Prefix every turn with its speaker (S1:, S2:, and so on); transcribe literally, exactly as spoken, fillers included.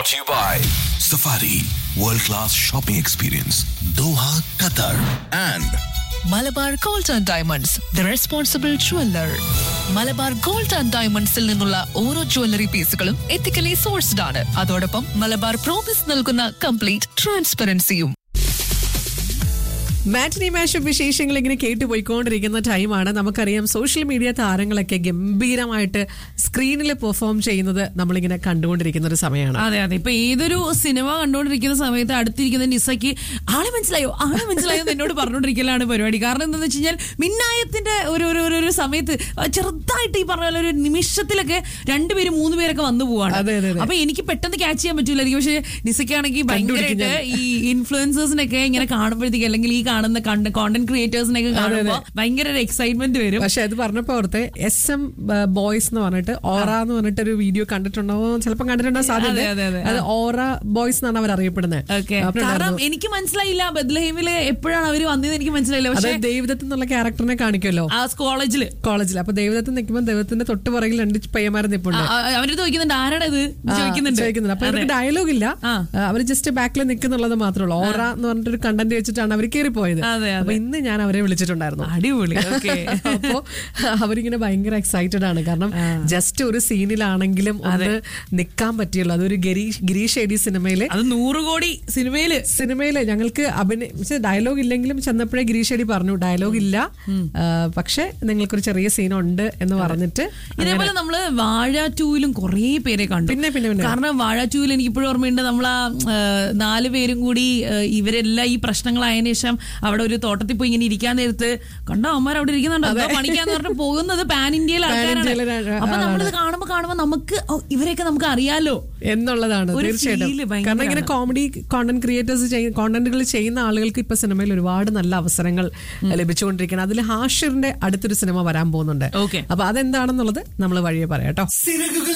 S1: Brought to you by Safari World Class Shopping Experience, Doha, Qatar, and
S2: Malabar gold and diamonds the responsible jeweller. Malabar gold and ഡയമണ്ട്സിൽ നിന്നുള്ള ഓരോ jewellery പീസുകളും ethically sourced ആണ്. അതോടൊപ്പം Malabar promise നൽകുന്ന complete ട്രാൻസ്പെറൻസിയും.
S3: മാറ്റിനി mashup വിശേഷങ്ങൾ ഇങ്ങനെ കേട്ടുപോയിക്കൊണ്ടിരിക്കുന്ന ടൈമാണ്. നമുക്കറിയാം സോഷ്യൽ മീഡിയ താരങ്ങളൊക്കെ ഗംഭീരമായിട്ട് സ്ക്രീനിൽ പെർഫോം ചെയ്യുന്നത് നമ്മളിങ്ങനെ കണ്ടുകൊണ്ടിരിക്കുന്ന ഒരു സമയമാണ്.
S4: അതെ അതെ ഇപ്പൊ ഏതൊരു സിനിമ കണ്ടുകൊണ്ടിരിക്കുന്ന സമയത്ത് അടുത്തിരിക്കുന്ന നിസയ്ക്ക് ആളെ മനസ്സിലായോ ആളെ മനസ്സിലായോ എന്ന് എന്നോട് പറഞ്ഞുകൊണ്ടിരിക്കലാണ് പരിപാടി. കാരണം എന്താണെന്ന് വെച്ച് കഴിഞ്ഞാൽ മിന്നായത്തിന്റെ ഒരു ഒരു ഒരു സമയത്ത് ചെറുതായിട്ട് ഈ പറഞ്ഞ ഒരു നിമിഷത്തിലൊക്കെ രണ്ടുപേരും മൂന്ന് പേരൊക്കെ വന്നു പോവാണ്. അപ്പൊ എനിക്ക് പെട്ടെന്ന് ക്യാച്ച് ചെയ്യാൻ പറ്റൂലായിരിക്കും. പക്ഷെ നിസയ്ക്കാണെങ്കിൽ ഭയങ്കരമായിട്ട് ഈ ഇൻഫ്ലുവൻസേഴ്സിനൊക്കെ ഇങ്ങനെ കാണുമ്പോഴത്തേക്ക് അല്ലെങ്കിൽ ഈ കാണുന്ന കോണ്ടന്റ് ക്രിയേറ്റേഴ്സിനൊക്കെ കാണുമ്പോൾ ഭയങ്കര ഒരു എക്സൈറ്റ്മെന്റ് വരും.
S3: പക്ഷെ അത് പറഞ്ഞപ്പോ ഓർത്തെ എസ് എം ബോയ്സ് എന്ന് പറഞ്ഞിട്ട് ഓറ എന്ന് പറഞ്ഞിട്ട് ഒരു വീഡിയോ കണ്ടിട്ടുണ്ടോ, ചിലപ്പോൾ കണ്ടിട്ടുണ്ടോ സാധ്യത. അത് ഓറ ബോയ്സ് എന്നാണ് അവർ അറിയപ്പെടുന്നത്.
S4: കാരണം എനിക്ക് മനസ്സിലായില്ല ബത്ലഹേമില് എപ്പോഴാണ് അവര് വന്നത് എനിക്ക് മനസ്സിലായില്ല. പക്ഷെ
S3: ദൈവദത്ത് എന്നുള്ള ക്യാരക്ടറിനെ കാണിക്കുമല്ലോ കോളേജില് കോളേജിൽ അപ്പൊ ദൈവദത്ത് നിൽക്കുമ്പോൾ ദൈവത്തിന്റെ തൊട്ട് പുറകിൽ രണ്ട് പയ്യന്മാരെ നിൽപ്പുണ്ട്.
S4: അവര് ചോദിക്കുന്നുണ്ട് ആരാണ് ഇത് ചോദിക്കുന്നുണ്ട്.
S3: അപ്പൊ അവർക്ക് ഡയലോഗ് ഇല്ല, അവര് ജസ്റ്റ് ബാക്കിൽ നിൽക്കുന്നുള്ളത് മാത്രമേ ഉള്ളൂ. ഓറ എന്ന് പറഞ്ഞിട്ടൊരു കണ്ടന്റ് വെച്ചിട്ടാണ് അവർ കയറി പോയത്. അപ്പൊ ഇന്ന് ഞാൻ അവരെ വിളിച്ചിട്ടുണ്ടായിരുന്നു.
S4: അടിപൊളി.
S3: അപ്പോ അവരിങ്ങനെ ഭയങ്കര എക്സൈറ്റഡ് ആണ്. കാരണം ജസ്റ്റ് ഒരു സീനിലാണെങ്കിലും ഒന്ന് നിക്കാൻ പറ്റിയുള്ളൂ. അതൊരു ഗിരീഷ് ഗിരീഷ് ഏടി സിനിമയില്,
S4: അത് നൂറ് കോടി സിനിമയില്
S3: സിനിമയില് ഞങ്ങൾക്ക് അഭിനയ ഡയലോഗ് ഇല്ലെങ്കിലും ചെന്നപ്പോഴേ ഗിരീഷ് ഏടി പറഞ്ഞു ഡയലോഗ് ഇല്ല, പക്ഷെ നിങ്ങൾക്കൊരു ചെറിയ സീനുണ്ട് എന്ന് പറഞ്ഞിട്ട്.
S4: ഇതേപോലെ നമ്മള് വാഴ ടൂവിലും കുറെ പേരെ കണ്ടു.
S3: പിന്നെ പിന്നെ
S4: കാരണം വാഴ ടൂവിൽ എനിക്ക് ഇപ്പോഴും ഓർമ്മയുണ്ട്, നമ്മളാ നാല് പേരും കൂടി ഇവരെല്ലാം ഈ പ്രശ്നങ്ങളായതിനു ശേഷം അവിടെ ഒരു തോട്ടത്തിൽ പോയി ഇങ്ങനെ ഇരിക്കാൻ നേരത്ത് കണ്ടോ അമ്മമാർ അവിടെ ഇരിക്കുന്നുണ്ടോ പണിക്കാന്ന് പറഞ്ഞ് പോകുന്നത് പാൻ ഇന്ത്യയിൽ ആൾക്കാരാണ്. അപ്പൊ നമ്മളിത് കാണുമ്പോ കാണുമ്പോ നമുക്ക് ഇവരെയൊക്കെ നമുക്ക് അറിയാലോ
S3: എന്നുള്ളതാണ് തീർച്ചയായിട്ടും. കാരണം ഇങ്ങനെ കോമഡി കോണ്ടന്റ് ക്രിയേറ്റേഴ്സ് കോണ്ടന്റുകൾ ചെയ്യുന്ന ആളുകൾക്ക് ഇപ്പൊ സിനിമയിൽ ഒരുപാട് നല്ല അവസരങ്ങൾ ലഭിച്ചുകൊണ്ടിരിക്കണം. അതിൽ ഹാഷിറിന്റെ അടുത്തൊരു സിനിമ വരാൻ പോകുന്നുണ്ട്. അപ്പൊ അതെന്താണെന്നുള്ളത് നമ്മൾ വഴിയെ പറയാം കേട്ടോ.